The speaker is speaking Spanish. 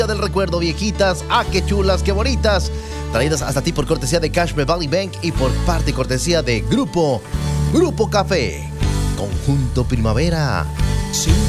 del recuerdo, viejitas. ¡Ah, qué chulas, qué bonitas! Traídas hasta ti por cortesía de Cashmere Valley Bank y por parte y cortesía de Grupo Café. Conjunto Primavera. Sin